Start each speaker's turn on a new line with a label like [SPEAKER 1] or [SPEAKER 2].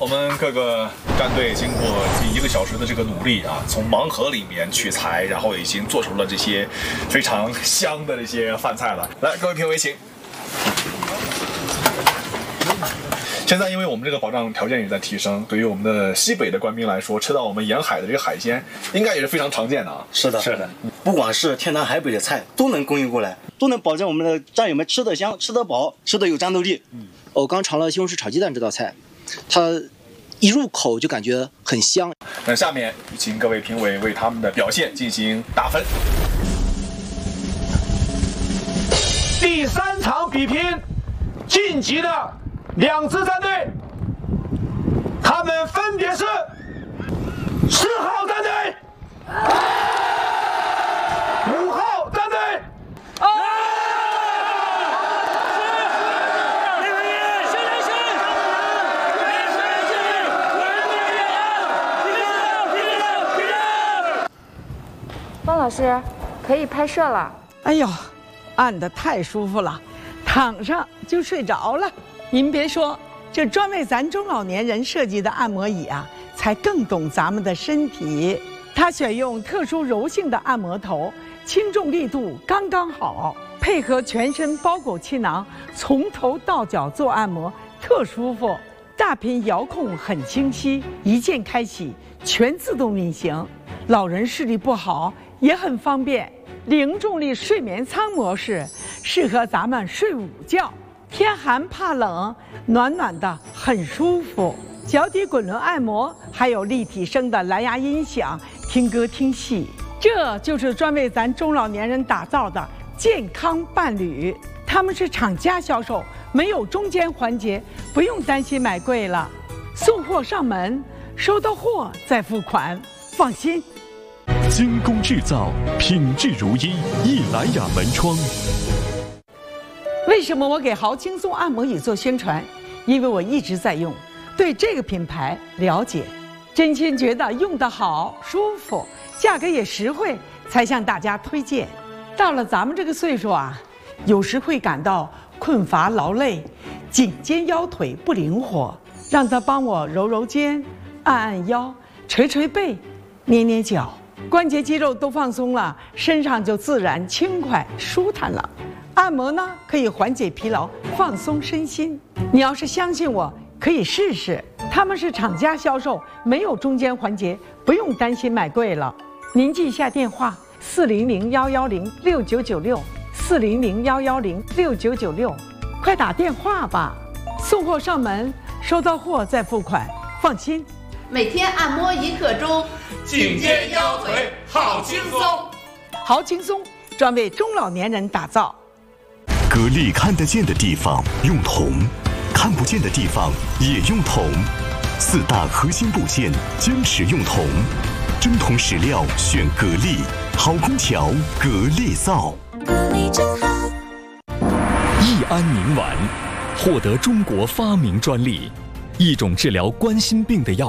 [SPEAKER 1] 我们各个战队经过近1个小时的这个努力啊，从盲盒里面取材，然后已经做出了这些非常香的这些饭菜了。来，各位评委请。现在因为我们这个保障条件也在提升，对于我们的西北的官兵来说，吃到我们沿海的这个海鲜，应该也是非常常见的啊。
[SPEAKER 2] 是的，
[SPEAKER 1] 是的，
[SPEAKER 2] 不管是天南海北的菜都能供应过来，都能保证我们的战友们吃得香、吃得饱、吃得有战斗力。
[SPEAKER 3] 我刚尝了西红柿炒鸡蛋这道菜，它一入口就感觉很香。
[SPEAKER 1] 那下面请各位评委为他们的表现进行打分。
[SPEAKER 4] 第3场比拼晋级的2支战队，他们分别是4号战队、5号战队。
[SPEAKER 5] 汪老师，可以拍摄了。
[SPEAKER 6] 哎呦，按得太舒服了，躺上就睡着了。您别说，这专为咱中老年人设计的按摩椅啊，才更懂咱们的身体。它选用特殊柔性的按摩头，轻重力度刚刚好，配合全身包裹气囊，从头到脚做按摩，特舒服。大屏遥控很清晰，一键开启，全自动运行。老人视力不好也很方便。零重力睡眠舱模式适合咱们睡午觉，天寒怕冷，暖暖的很舒服。脚底滚轮按摩，还有立体声的蓝牙音响，听歌听戏。这就是专为咱中老年人打造的健康伴侣。他们是厂家销售，没有中间环节，不用担心买贵了。送货上门，收到货再付款，放心。
[SPEAKER 7] 精工制造，品质如一，易莱雅门窗。
[SPEAKER 6] 为什么我给豪轻松按摩椅做宣传？因为我一直在用，对这个品牌了解，真心觉得用得好、舒服，价格也实惠，才向大家推荐。到了咱们这个岁数啊，有时会感到困乏劳累，颈肩腰腿不灵活，让他帮我揉揉肩、按按腰、捶捶背、捏捏脚。关节肌肉都放松了，身上就自然轻快舒坦了。按摩呢，可以缓解疲劳，放松身心。你要是相信我，可以试试。他们是厂家销售，没有中间环节，不用担心买贵了。您记一下电话：400-110-6996，400-110-6996，快打电话吧。送货上门，收到货再付款，放心。
[SPEAKER 8] 每天按摩1刻钟，
[SPEAKER 4] 颈肩腰腿好轻松。
[SPEAKER 6] 好轻松，专为中老年人打造。
[SPEAKER 7] 格力看得见的地方用铜，看不见的地方也用铜。4大核心部件坚持用铜，真铜实料选格力，好空调格力造。
[SPEAKER 9] 格力真好。
[SPEAKER 7] 益安宁丸获得中国发明专利，一种治疗冠心病的药。